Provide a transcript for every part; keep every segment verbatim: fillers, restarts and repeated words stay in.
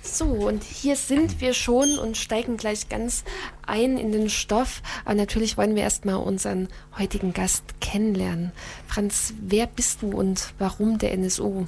So, und hier sind wir schon und steigen gleich ganz ein in den Stoff. Aber natürlich wollen wir erstmal unseren heutigen Gast kennenlernen. Franz, wer bist du und warum der N S U?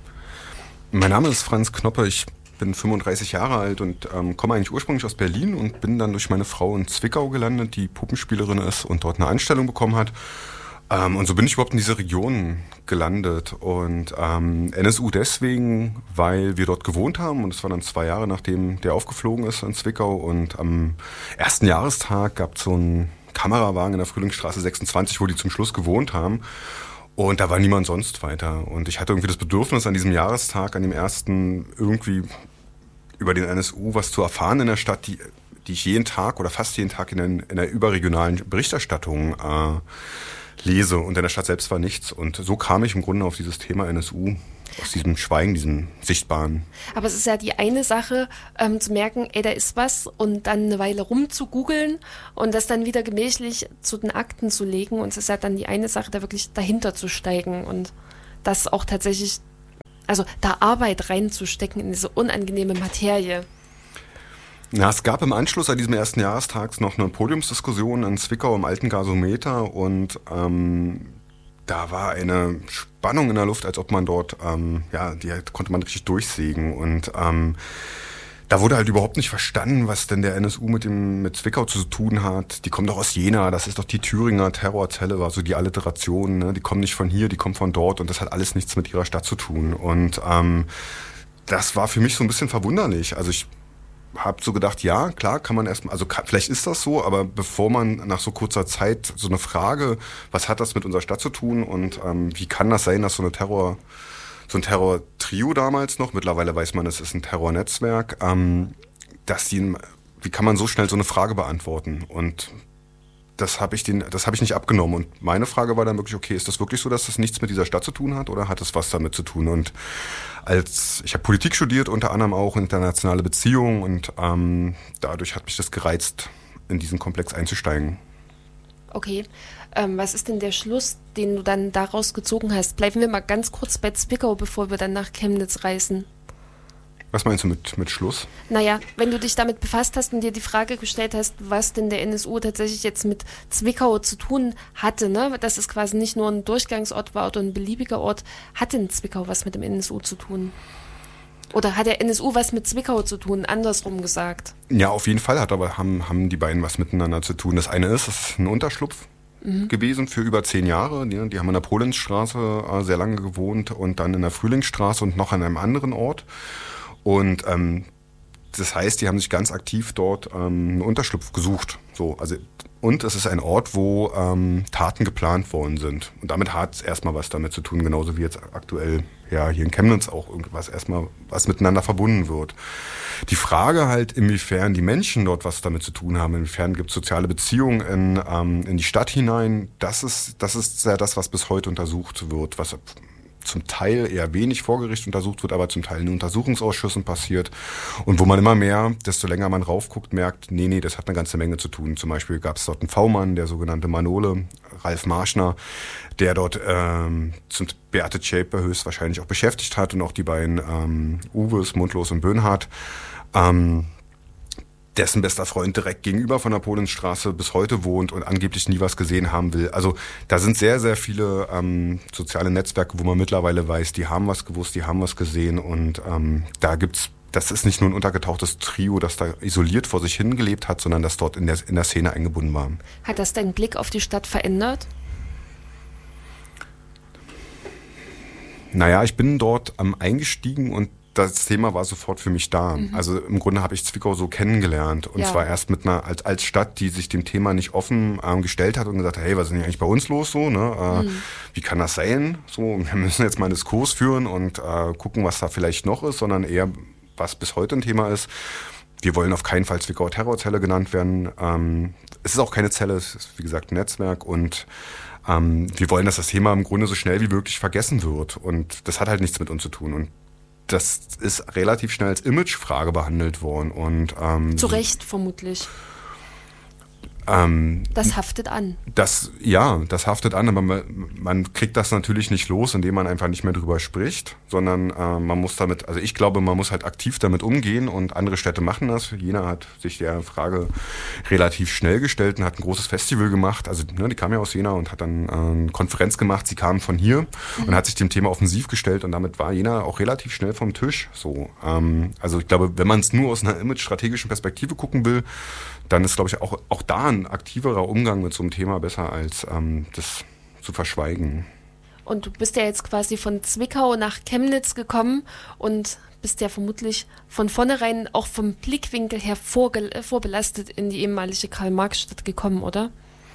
Mein Name ist Franz Knoppe, ich bin fünfunddreißig Jahre alt und ähm, komme eigentlich ursprünglich aus Berlin und bin dann durch meine Frau in Zwickau gelandet, die Puppenspielerin ist und dort eine Anstellung bekommen hat. Ähm, und so bin ich überhaupt in diese Region gelandet und ähm, N S U deswegen, weil wir dort gewohnt haben und es war dann zwei Jahre, nachdem der aufgeflogen ist in Zwickau und am ersten Jahrestag gab es so einen Kamerawagen in der Frühlingsstraße sechsundzwanzig, wo die zum Schluss gewohnt haben und da war niemand sonst weiter und ich hatte irgendwie das Bedürfnis an diesem Jahrestag, an dem ersten irgendwie über den N S U was zu erfahren in der Stadt, die, die ich jeden Tag oder fast jeden Tag in, den, in der überregionalen Berichterstattung äh, lese und in der Stadt selbst war nichts. Und so kam ich im Grunde auf dieses Thema N S U, aus diesem Schweigen, diesem Sichtbaren. Aber es ist ja die eine Sache, ähm, zu merken, ey, da ist was und dann eine Weile rum zu googeln und das dann wieder gemächlich zu den Akten zu legen. Und es ist ja dann die eine Sache, da wirklich dahinter zu steigen und das auch tatsächlich, also da Arbeit reinzustecken in diese unangenehme Materie. Ja, es gab im Anschluss an diesem ersten Jahrestags noch eine Podiumsdiskussion in Zwickau im alten Gasometer und ähm, da war eine Spannung in der Luft, als ob man dort, ähm, ja, die konnte man richtig durchsägen und ähm, da wurde halt überhaupt nicht verstanden, was denn der N S U mit dem mit Zwickau zu tun hat. Die kommen doch aus Jena, das ist doch die Thüringer Terrorzelle, war so die Alliteration, ne? Die kommen nicht von hier, die kommen von dort und das hat alles nichts mit ihrer Stadt zu tun und ähm, das war für mich so ein bisschen verwunderlich. Also ich habe so gedacht, ja, klar, kann man erstmal, also kann, vielleicht ist das so, aber bevor man nach so kurzer Zeit so eine Frage, was hat das mit unserer Stadt zu tun und ähm, wie kann das sein, dass so eine Terror, so ein Terror-Trio damals noch, mittlerweile weiß man, es ist ein Terrornetzwerk, ähm, dass die, wie kann man so schnell so eine Frage beantworten und das habe ich den, das habe ich nicht abgenommen und meine Frage war dann wirklich, okay, ist das wirklich so, dass das nichts mit dieser Stadt zu tun hat oder hat es was damit zu tun? Und als ich habe Politik studiert, unter anderem auch internationale Beziehungen und ähm, dadurch hat mich das gereizt, in diesen Komplex einzusteigen. Okay, ähm, was ist denn der Schluss, den du dann daraus gezogen hast? Bleiben wir mal ganz kurz bei Zwickau, bevor wir dann nach Chemnitz reisen. Was meinst du mit, mit Schluss? Naja, wenn du dich damit befasst hast und dir die Frage gestellt hast, was denn der N S U tatsächlich jetzt mit Zwickau zu tun hatte, ne? Dass es quasi nicht nur ein Durchgangsort war oder ein beliebiger Ort, hat denn Zwickau was mit dem N S U zu tun? Oder hat der N S U was mit Zwickau zu tun, andersrum gesagt? Ja, auf jeden Fall hat aber haben, haben die beiden was miteinander zu tun. Das eine ist, es ist ein Unterschlupf mhm. gewesen für über zehn Jahre. Die, die haben in der Polensstraße äh, sehr lange gewohnt und dann in der Frühlingsstraße und noch an einem anderen Ort. Und ähm, das heißt, die haben sich ganz aktiv dort ähm, einen Unterschlupf gesucht. So, also, und es ist ein Ort, wo ähm, Taten geplant worden sind. Und damit hat es erstmal was damit zu tun, genauso wie jetzt aktuell ja hier in Chemnitz auch irgendwas erstmal was miteinander verbunden wird. Die Frage halt, inwiefern die Menschen dort was damit zu tun haben, inwiefern gibt es soziale Beziehungen in, ähm, in die Stadt hinein, das ist, das ist ja das, was bis heute untersucht wird, was zum Teil eher wenig vor Gericht untersucht wird, aber zum Teil in Untersuchungsausschüssen passiert. Und wo man immer mehr, desto länger man raufguckt, merkt, nee, nee, das hat eine ganze Menge zu tun. Zum Beispiel gab es dort einen V-Mann, der sogenannte Manole, Ralf Marschner, der dort ähm, zum Beate Zschäpe höchstwahrscheinlich auch beschäftigt hat und auch die beiden ähm, Uwes, Mundlos und Böhnhardt, ähm, dessen bester Freund direkt gegenüber von der Polensstraße bis heute wohnt und angeblich nie was gesehen haben will. Also da sind sehr, sehr viele ähm, soziale Netzwerke, wo man mittlerweile weiß, die haben was gewusst, die haben was gesehen und ähm, da gibt's, das ist nicht nur ein untergetauchtes Trio, das da isoliert vor sich hingelebt hat, sondern das dort in der, in der Szene eingebunden war. Hat das deinen Blick auf die Stadt verändert? Naja, ich bin dort ähm, eingestiegen und das Thema war sofort für mich da. Mhm. Also im Grunde habe ich Zwickau so kennengelernt. Und ja. zwar erst mit einer, als, als Stadt, die sich dem Thema nicht offen ähm, gestellt hat und gesagt hat, hey, was ist denn eigentlich bei uns los so? Ne? Äh, mhm. Wie kann das sein? So, wir müssen jetzt mal einen Diskurs führen und äh, gucken, was da vielleicht noch ist, sondern eher, was bis heute ein Thema ist. Wir wollen auf keinen Fall Zwickauer Terrorzelle genannt werden. Ähm, es ist auch keine Zelle, es ist wie gesagt ein Netzwerk und ähm, wir wollen, dass das Thema im Grunde so schnell wie möglich vergessen wird. Und das hat halt nichts mit uns zu tun. Und das ist relativ schnell als Imagefrage behandelt worden. Und, ähm, zu Recht vermutlich. Ähm, das haftet an. Das, ja, das haftet an, aber man, man kriegt das natürlich nicht los, indem man einfach nicht mehr drüber spricht, sondern äh, man muss damit, also ich glaube, man muss halt aktiv damit umgehen und andere Städte machen das. Jena hat sich der Frage relativ schnell gestellt und hat ein großes Festival gemacht. Also ne, die kam ja aus Jena und hat dann äh, eine Konferenz gemacht. Sie kam von hier mhm. und hat sich dem Thema offensiv gestellt und damit war Jena auch relativ schnell vom Tisch. So, ähm, also ich glaube, wenn man es nur aus einer image-strategischen Perspektive gucken will, dann ist, glaube ich, auch, auch da ein aktiverer Umgang mit so einem Thema besser, als ähm, das zu verschweigen. Und du bist ja jetzt quasi von Zwickau nach Chemnitz gekommen und bist ja vermutlich von vornherein auch vom Blickwinkel her vorge- vorbelastet in die ehemalige Karl-Marx-Stadt gekommen, oder?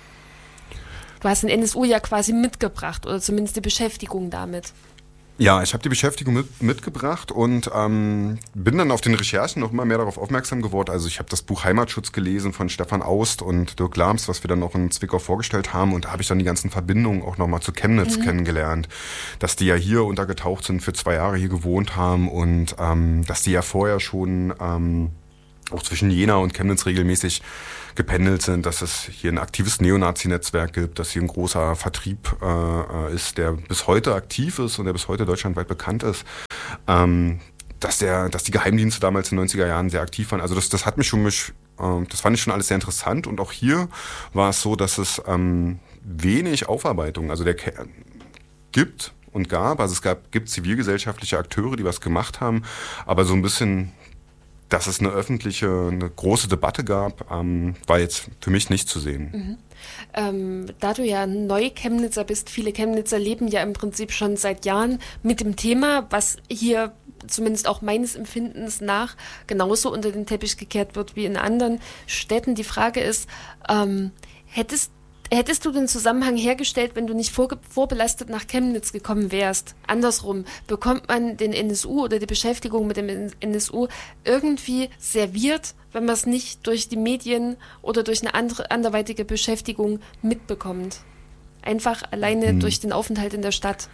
Du hast den N S U ja quasi mitgebracht oder zumindest die Beschäftigung damit. Ja, ich habe die Beschäftigung mit, mitgebracht und ähm, bin dann auf den Recherchen noch immer mehr darauf aufmerksam geworden. Also ich habe das Buch Heimatschutz gelesen von Stefan Aust und Dirk Lams, was wir dann noch in Zwickau vorgestellt haben. Und da habe ich dann die ganzen Verbindungen auch nochmal zu Chemnitz mhm. kennengelernt. Dass die ja hier untergetaucht sind, für zwei Jahre hier gewohnt haben und ähm, dass die ja vorher schon ähm, auch zwischen Jena und Chemnitz regelmäßig gependelt sind, dass es hier ein aktives Neonazi-Netzwerk gibt, dass hier ein großer Vertrieb äh, ist, der bis heute aktiv ist und der bis heute deutschlandweit bekannt ist, ähm, dass der, dass die Geheimdienste damals in den neunziger Jahren sehr aktiv waren. Also das, das hat mich schon, mich, äh, das fand ich schon alles sehr interessant und auch hier war es so, dass es ähm, wenig Aufarbeitung, also der Ke- gibt und gab, also es gab, gibt zivilgesellschaftliche Akteure, die was gemacht haben, aber so ein bisschen dass es eine öffentliche, eine große Debatte gab, ähm, war jetzt für mich nicht zu sehen. Mhm. Ähm, da du ja Neu-Chemnitzer bist, viele Chemnitzer leben ja im Prinzip schon seit Jahren mit dem Thema, was hier zumindest auch meines Empfindens nach genauso unter den Teppich gekehrt wird wie in anderen Städten. Die Frage ist, ähm, hättest Hättest du den Zusammenhang hergestellt, wenn du nicht vorge- vorbelastet nach Chemnitz gekommen wärst? Andersrum, bekommt man den N S U oder die Beschäftigung mit dem N S U irgendwie serviert, wenn man es nicht durch die Medien oder durch eine andere, anderweitige Beschäftigung mitbekommt? Einfach alleine hm. durch den Aufenthalt in der Stadt.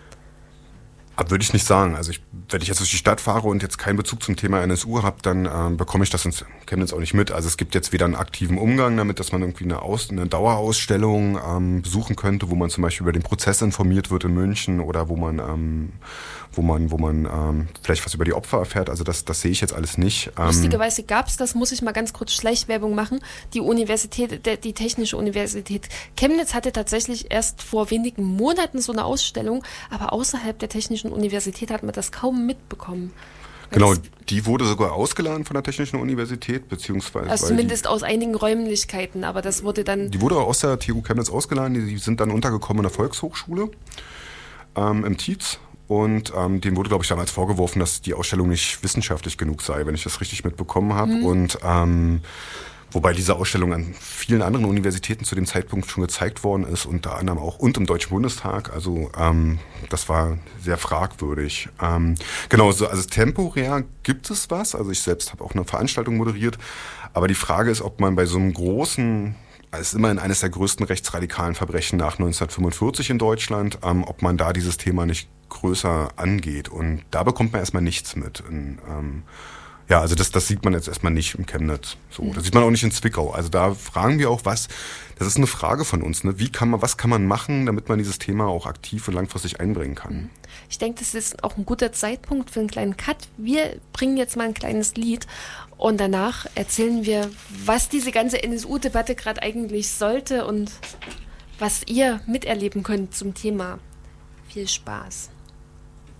Aber würde ich nicht sagen. Also ich, wenn ich jetzt durch die Stadt fahre und jetzt keinen Bezug zum Thema N S U habe, dann ähm, bekomme ich das in Chemnitz auch nicht mit. Also es gibt jetzt weder einen aktiven Umgang damit, dass man irgendwie eine, Aus- eine Dauerausstellung ähm, besuchen könnte, wo man zum Beispiel über den Prozess informiert wird in München oder wo man, ähm, wo man, wo man ähm, vielleicht was über die Opfer erfährt. Also das, das sehe ich jetzt alles nicht. Ähm, Lustigerweise gab es, das muss ich mal ganz kurz Schleichwerbung machen, die Universität, der, die Technische Universität Chemnitz hatte tatsächlich erst vor wenigen Monaten so eine Ausstellung, aber außerhalb der Technischen Universität hat man das kaum mitbekommen. Genau, die wurde sogar ausgeladen von der Technischen Universität, beziehungsweise... Also zumindest die, aus einigen Räumlichkeiten, aber das wurde dann... Die wurde aus der T U Chemnitz ausgeladen, die sind dann untergekommen in der Volkshochschule ähm, im Tietz. Und ähm, denen wurde, glaube ich, damals vorgeworfen, dass die Ausstellung nicht wissenschaftlich genug sei, wenn ich das richtig mitbekommen habe. Mhm. Und ähm, wobei diese Ausstellung an vielen anderen Universitäten zu dem Zeitpunkt schon gezeigt worden ist, unter anderem auch und im Deutschen Bundestag. Also ähm, das war sehr fragwürdig. Ähm, genau, so, also temporär gibt es was. Also ich selbst habe auch eine Veranstaltung moderiert. Aber die Frage ist, ob man bei so einem großen... Es ist immerhin eines der größten rechtsradikalen Verbrechen nach neunzehnhundertfünfundvierzig in Deutschland, ähm, ob man da dieses Thema nicht größer angeht. Und da bekommt man erstmal nichts mit. In, ähm, ja, also das, das sieht man jetzt erstmal nicht im Chemnitz. So, das sieht man auch nicht in Zwickau. Also da fragen wir auch, was, das ist eine Frage von uns, ne? Wie kann man, was kann man machen, damit man dieses Thema auch aktiv und langfristig einbringen kann? Ich denke, das ist auch ein guter Zeitpunkt für einen kleinen Cut. Wir bringen jetzt mal ein kleines Lied und danach erzählen wir, was diese ganze N S U-Debatte gerade eigentlich sollte und was ihr miterleben könnt zum Thema. Viel Spaß.